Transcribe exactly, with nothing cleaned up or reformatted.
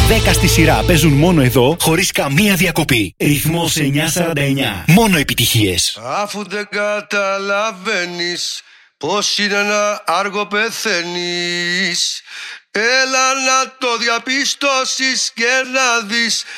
δέκα στη σειρά παίζουν μόνο εδώ, χωρίς καμία διακοπή. Ρυθμός εννιακόσια σαράντα εννιά. Μόνο επιτυχίες. Αφού δεν καταλαβαίνεις πως είναι να άργο πεθαίνεις, έλα να το διαπιστώσεις και να δεις